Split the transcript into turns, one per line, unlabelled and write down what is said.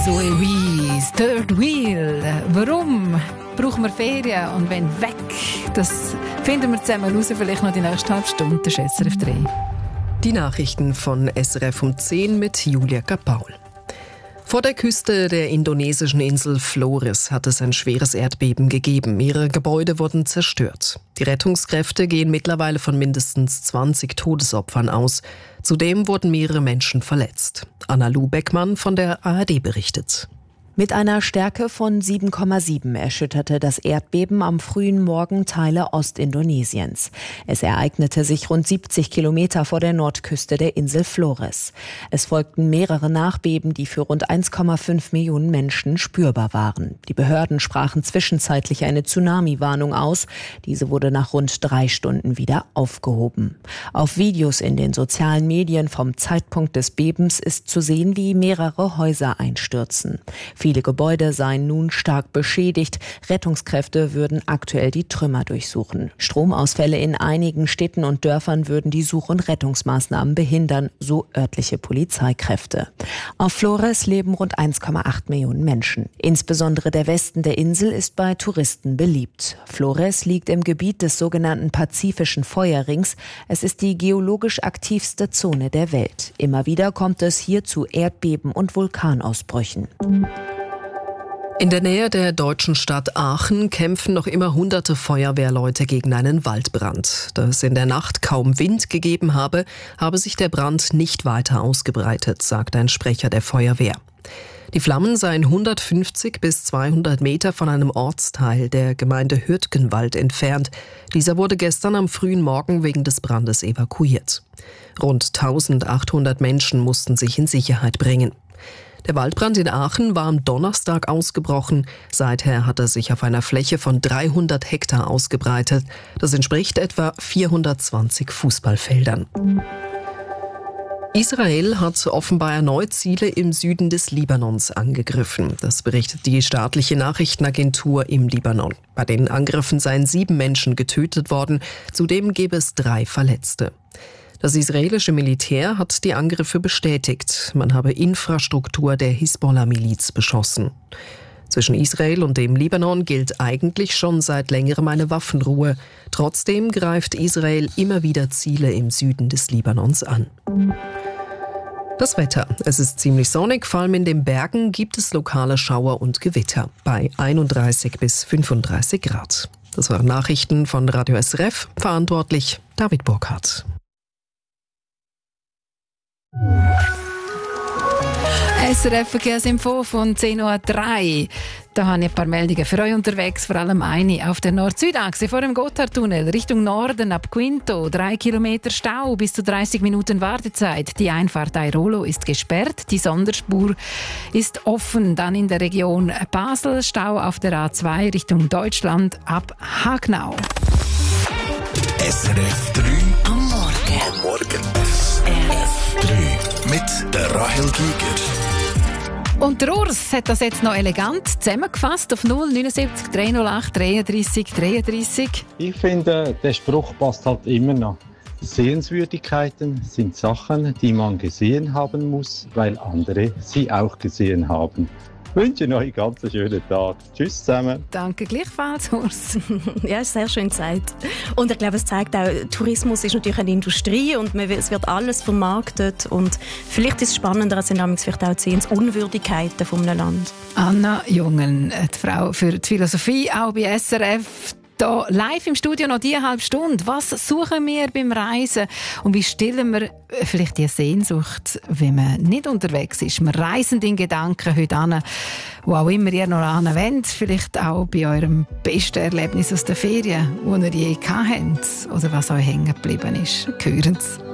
Zoe Wees, Third Wheel. Warum brauchen wir Ferien und wenn weg? Das finden wir zusammen raus, vielleicht noch die nächste halbe Stunde. Das ist SRF 3.
Die Nachrichten von SRF um 10 mit Julia Kapaul. Vor der Küste der indonesischen Insel Flores hat es ein schweres Erdbeben gegeben. Mehrere Gebäude wurden zerstört. Die Rettungskräfte gehen mittlerweile von mindestens 20 Todesopfern aus. Zudem wurden mehrere Menschen verletzt. Anna-Lu Beckmann von der ARD berichtet.
Mit einer Stärke von 7,7 erschütterte das Erdbeben am frühen Morgen Teile Ostindonesiens. Es ereignete sich rund 70 Kilometer vor der Nordküste der Insel Flores. Es folgten mehrere Nachbeben, die für rund 1,5 Millionen Menschen spürbar waren. Die Behörden sprachen zwischenzeitlich eine Tsunami-Warnung aus. Diese wurde nach rund 3 Stunden wieder aufgehoben. Auf Videos in den sozialen Medien vom Zeitpunkt des Bebens ist zu sehen, wie mehrere Häuser einstürzen. Viele Gebäude seien nun stark beschädigt. Rettungskräfte würden aktuell die Trümmer durchsuchen. Stromausfälle in einigen Städten und Dörfern würden die Such- und Rettungsmaßnahmen behindern, so örtliche Polizeikräfte. Auf Flores leben rund 1,8 Millionen Menschen. Insbesondere der Westen der Insel ist bei Touristen beliebt. Flores liegt im Gebiet des sogenannten Pazifischen Feuerrings. Es ist die geologisch aktivste Zone der Welt. Immer wieder kommt es hier zu Erdbeben und Vulkanausbrüchen.
In der Nähe der deutschen Stadt Aachen kämpfen noch immer hunderte Feuerwehrleute gegen einen Waldbrand. Da es in der Nacht kaum Wind gegeben habe sich der Brand nicht weiter ausgebreitet, sagt ein Sprecher der Feuerwehr. Die Flammen seien 150 bis 200 Meter von einem Ortsteil der Gemeinde Hürtgenwald entfernt. Dieser wurde gestern am frühen Morgen wegen des Brandes evakuiert. Rund 1800 Menschen mussten sich in Sicherheit bringen. Der Waldbrand in Aachen war am Donnerstag ausgebrochen. Seither hat er sich auf einer Fläche von 300 Hektar ausgebreitet. Das entspricht etwa 420 Fußballfeldern. Israel hat offenbar erneut Ziele im Süden des Libanons angegriffen. Das berichtet die staatliche Nachrichtenagentur im Libanon. Bei den Angriffen seien 7 Menschen getötet worden. Zudem gäbe es 3 Verletzte. Das israelische Militär hat die Angriffe bestätigt. Man habe Infrastruktur der Hisbollah-Miliz beschossen. Zwischen Israel und dem Libanon gilt eigentlich schon seit längerem eine Waffenruhe. Trotzdem greift Israel immer wieder Ziele im Süden des Libanons an. Das Wetter. Es ist ziemlich sonnig, vor allem in den Bergen gibt es lokale Schauer und Gewitter bei 31 bis 35 Grad. Das waren Nachrichten von Radio SRF, verantwortlich David Burkhardt.
SRF Verkehrsinfo von 10.03 Uhr. Da habe ich ein paar Meldungen für euch unterwegs, vor allem eine auf der Nord-Süd-Achse vor dem Gotthardtunnel Richtung Norden ab Quinto. 3 Kilometer Stau, bis zu 30 Minuten Wartezeit. Die Einfahrt Airolo ist gesperrt, die Sonderspur ist offen. Dann in der Region Basel Stau auf der A2 Richtung Deutschland ab Hagnau.
SRF 3 am Morgen. Am Morgen. SRF 3 mit der Rahel Giger.
Und der Urs hat das jetzt noch elegant zusammengefasst auf 079 308 33 33.
Ich finde, der Spruch passt halt immer noch. Sehenswürdigkeiten sind Sachen, die man gesehen haben muss, weil andere sie auch gesehen haben. Ich wünsche euch einen ganz schönen Tag. Tschüss zusammen.
Danke gleichfalls, Urs.
Ja, sehr schön gesagt. Und ich glaube, es zeigt auch, Tourismus ist natürlich eine Industrie und es wird alles vermarktet. Und vielleicht ist es spannender, als vielleicht auch die Sehenswürdigkeiten von einem Land.
Anna Jungen, die Frau für die Philosophie, auch bei SRF. Da live im Studio noch die halbe Stunde. Was suchen wir beim Reisen? Und wie stillen wir vielleicht die Sehnsucht, wenn man nicht unterwegs ist? Wir reisen in Gedanken heute an, wo auch immer ihr noch an wollt. Vielleicht auch bei eurem besten Erlebnis aus der Ferien, das ihr je gehabt habt. Oder was euch hängen geblieben ist. Hören Sie.